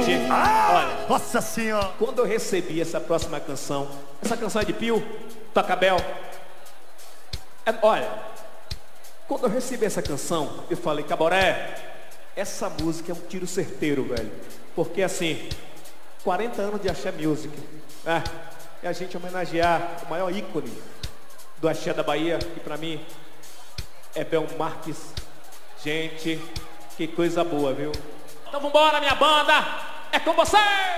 Gente, olha, Nossa Senhora. quando eu recebi essa próxima canção, essa canção é de Pio, Tocabel. Olha, quando eu recebi essa canção, eu falei, Caboré, essa música é um tiro certeiro, velho. Porque assim, 40 anos de Axé Music, né? E a gente homenagear o maior ícone do Axé da Bahia, que pra mim é Bel Marques. Gente, que coisa boa, viu? Então vambora, minha banda, é com você!